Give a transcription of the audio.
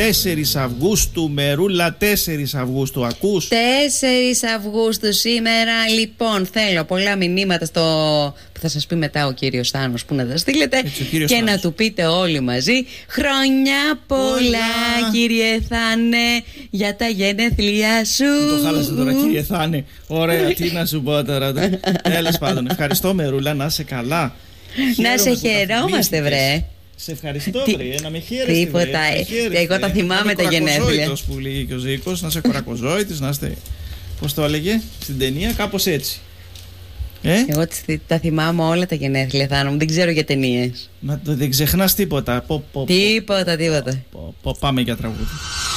4 Αυγούστου, Μερούλα, 4 Αυγούστου, ακούς? 4 Αυγούστου σήμερα. Λοιπόν, θέλω πολλά μηνύματα που θα σας πει μετά ο κύριος Θάνος, που να τα στείλετε. Έτσι, και Θάνος. να του πείτε όλοι μαζί χρόνια πολλά, κύριε Θάνε, για τα γενέθλιά σου. Το χάλασε τώρα, κύριε Θάνε. Ωραία, τι να σου πω τώρα. Τέλος πάντων, ευχαριστώ Μερούλα, να είσαι καλά. Να σε χαιρόμαστε, βρε. Σε ευχαριστώ, βρε, να με χαίρεστε. Τίποτα. Εγώ τα θυμάμαι τα γενέθλια. Που λέγει και ο Ζήκος, να είσαι κορακοζόητης, να είστε. Πώς το έλεγε στην ταινία, κάπως έτσι. Εγώ τα θυμάμαι όλα τα γενέθλια, Θάνο μου, δεν ξέρω για ταινίες. Δεν ξεχνάς τίποτα. Τίποτα. Πάμε για τραγούδι.